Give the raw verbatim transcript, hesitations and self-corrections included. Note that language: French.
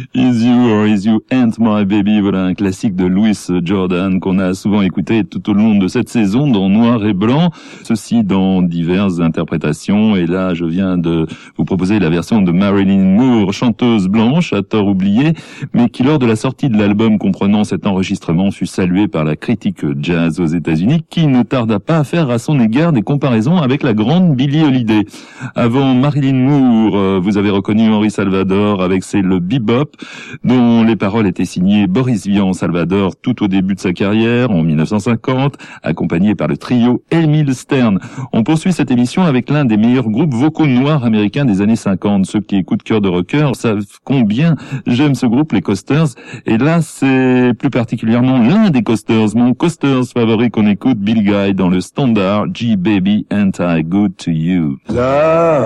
Is You or Is You Ain't My Baby, voilà un classique de Louis Jordan qu'on a souvent écouté tout au long de cette saison dans Noir et Blanc, ceci dans diverses interprétations. Et là, je viens de vous proposer la version de Marilyn Moore, chanteuse blanche, à tort oubliée, mais qui lors de la sortie de l'album comprenant cet enregistrement fut saluée par la critique jazz aux États-Unis, qui ne tarda pas à faire à son égard des comparaisons avec la grande Billie Holiday. Avant Marilyn Moore, vous avez reconnu Henri Salvador avec ses Le Bebop, dont les paroles étaient signées Boris Vian Salvador tout au début de sa carrière, en mille neuf cent cinquante, accompagné par le trio Emile Stern. On poursuit cette émission avec l'un des meilleurs groupes vocaux noirs américains des années cinquante. Ceux qui écoutent Cœur de Rocker savent combien j'aime ce groupe, les Coasters. Et là, c'est plus particulièrement l'un des Coasters, mon Coasters favori qu'on écoute, Bill Guy dans le standard G Baby Ain't I Good to You. Love.